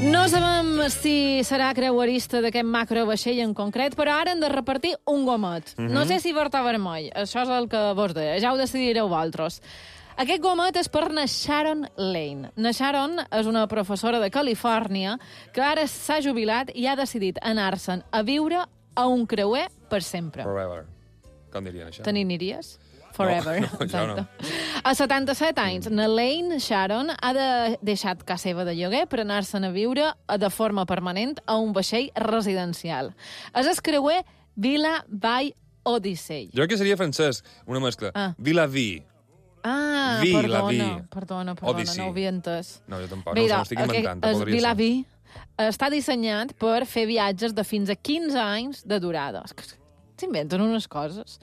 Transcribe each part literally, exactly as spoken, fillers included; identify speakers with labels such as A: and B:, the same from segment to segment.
A: No sabem si serà creuerista d'aquest macrovaixell en concret, però ara hem de repartir un gomet. Mm -hmm. No sé si verd o vermell, això és el que vos deia, ja ho decidireu vosaltres. Aquest gomet és per na Sharon Lane. Na Sharon és una professora de Califòrnia que ara s'ha jubilat i ha decidit anar-se'n a viure a un creuer per sempre.
B: Forever. Com dirien això?
A: Te n'aniries? Forever.
B: No, no, jo no.
A: A setanta-set anys, na Lane Sharon ha de deixat casa seva de lloguer per anar-se'n a viure de forma permanent a un vaixell residencial. És el creuer Villa by Odyssey.
B: Jo crec que seria francès, una mescla.
A: Ah.
B: Villa V.
A: Ah,
B: Vi,
A: perdona,
B: la vi.
A: perdona, perdona,
B: Odyssey.
A: no ho havia entès.
B: No, jo tampoc,
A: Mira,
B: no ho estic inventant,
A: el
B: podria
A: Villa
B: ser.
A: Vi està dissenyat per fer viatges de fins a quinze anys de durada. És que s'inventen unes coses.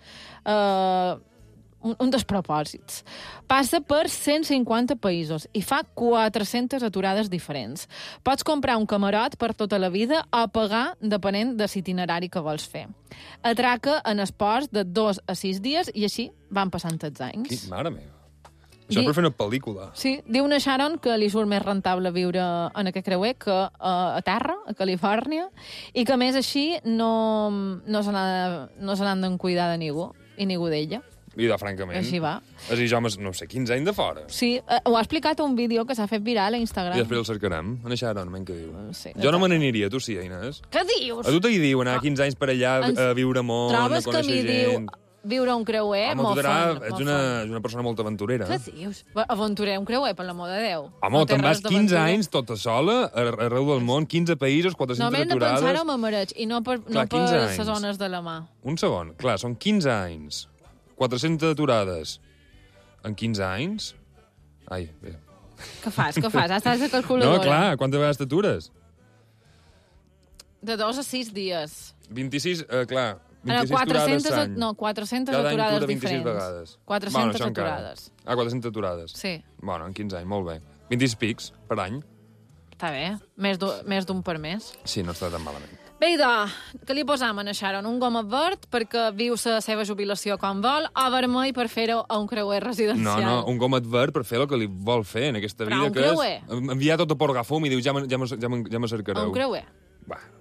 A: Uh, un, un despropòsits. Passa per cent cinquanta països i fa quatre-centes aturades diferents. Pots comprar un camarot per tota la vida o pagar depenent de l'itinerari que vols fer. Atraca en esports de dos a sis dies i així van passant els anys.
B: Qui, mare meva. Això
A: Di...
B: per fer una pel·lícula.
A: Sí, diu una Sharon que li surt més rentable viure en aquest creuer que uh, a terra, a Califòrnia, i que, a més, així no, no se n'han no se n'han de cuidar de ningú, i ningú d'ella.
B: I de, francament.
A: Així va.
B: És a dir, jo, no sé, quinze anys de fora.
A: Sí, uh, ho ha explicat un vídeo que s'ha fet viral a Instagram.
B: I després el cercarem. En Sharon, men, què diu?
A: Sí,
B: jo no me n'aniria, tu sí, Inés.
A: Què dius?
B: A tu t'hi diu anar quinze anys per allà
A: Ens...
B: a viure món, a
A: Trobes que
B: conèixer
A: m'hi diu
B: gent...
A: viure un creuer?
B: Home, tu dirà,
A: M'ofèn,
B: ets una, una persona molt aventurera.
A: Què dius? Aventurer un creuer, per l'amor de Déu.
B: Home,
A: No té
B: te'n vas
A: res
B: quinze
A: d'aventura.
B: anys tota sola, arreu del món, quinze països, quatre-centes
A: No m'he de
B: aturades...
A: pensar-ho, me mereix, i no per,
B: Clar,
A: no per
B: quinze
A: les
B: anys.
A: zones de la mà.
B: Un segon, clar, són quinze anys. quatre-centes aturades. En quinze anys? Ai, bé.
A: Què fas, què fas? Ara estàs a
B: No,
A: calculadora.
B: clar, quantes vegades t'atures?
A: De dos a sis dies.
B: vint-i-sis, eh, clar,
A: Ara,
B: vint-i-sis
A: quatre-centes,
B: aturades l'any.
A: no, quatre-centes
B: Cada any
A: aturades
B: atura vint-i-sis
A: diferents.
B: vegades.
A: quatre-centes
B: bueno, això encara.
A: aturades.
B: Ah, quatre-centes aturades.
A: Sí,
B: Bueno, en quinze anys, molt bé. vint-i-sis pics per any.
A: està bé. Més d'un més d'un per mes.
B: Sí, no està tan malament.
A: Bé, idò, que li posam a Sharon? Un gomet verd perquè viu la seva jubilació com vol, o vermell per fer-ho a un creuer
B: No,
A: residencial?
B: no, un gomet verd per fer el que li vol fer en aquesta
A: Però
B: vida,
A: un
B: que
A: creuer.
B: és enviar tot a Porgafum i diu ja me, ja me, ja me, ja me cercareu.
A: Un creuer.
B: Va,